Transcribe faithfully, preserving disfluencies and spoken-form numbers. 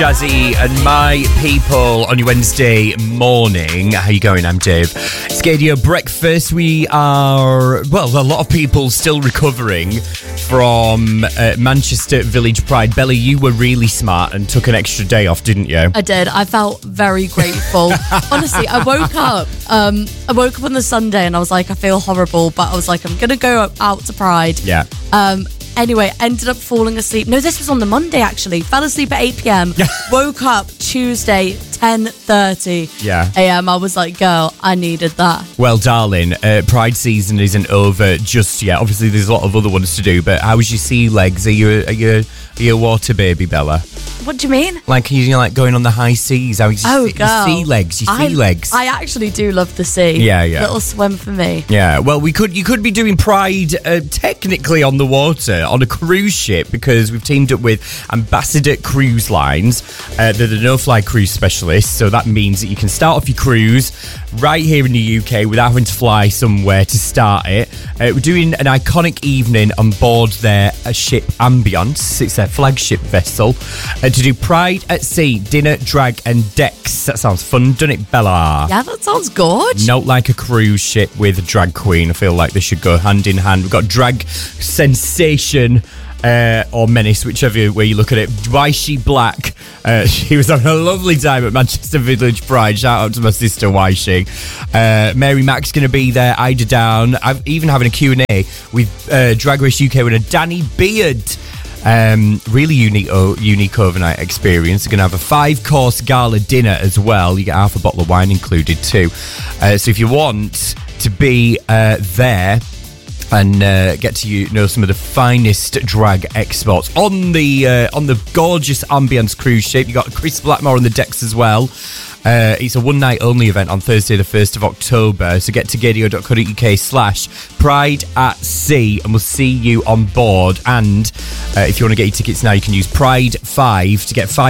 Jazzy and my people on your Wednesday morning. How you going? I'm Dave. Scadio Breakfast. We are, well, a lot of people still recovering from uh, Manchester Village Pride. Bella, you were really smart and took an extra day off, didn't you? I did. I felt very grateful. Honestly, I woke up. Um, I woke up on the Sunday and I was like, I feel horrible, but I was like, I'm gonna go out to Pride. Yeah. Um. Anyway, ended up falling asleep. No, this was on the Monday, actually. Fell asleep at eight p.m. Woke up Tuesday, ten thirty Yeah. a.m. I was like, girl, I needed that. Well, darling, uh, Pride season isn't over just yet. Obviously, there's a lot of other ones to do, but how was your sea legs? Are you, are you, are you a water baby, Bella? What do you mean? Like, you know, like going on the high seas. How was your, Oh, your girl. sea legs? Your sea I, legs? I actually do love the sea. Yeah, yeah. Little swim for me. Yeah, well, we could. You could be doing Pride uh, technically on the water on a cruise ship because we've teamed up with Ambassador Cruise Lines. Uh, they're the no-fly cruise specialists, so that means that you can start off your cruise right here in the U K without having to fly somewhere to start it. Uh, we're doing an iconic evening on board their uh, ship Ambiance. It's their flagship vessel uh, to do Pride at Sea, dinner, drag, and decks. That sounds fun, doesn't it, Bella? Yeah, that sounds good. Not like a cruise ship with a drag queen. I feel like they should go hand in hand. We've got drag sensation uh, or menace, whichever way you look at it. Why is she black? Uh, she was having a lovely time at Manchester Village Pride. Shout out to my sister, Why she? Uh, Mary Mac's going to be there. Ida Down. I'm even having a Q and A with uh, Drag Race U K winner Danny Beard. Um, really unique, oh, unique overnight experience. They're going to have a five-course gala dinner as well. You get half a bottle of wine included too. Uh, so if you want to be uh, there and uh, get to you know some of the finest drag experts on the uh, on the gorgeous Ambiance cruise ship, you got Chris Blackmore on the decks as well. Uh, it's a one-night only event on Thursday the first of October, so get to gadio.co.uk slash Pride at Sea and we'll see you on board. And uh, if you want to get your tickets now, you can use Pride five to get five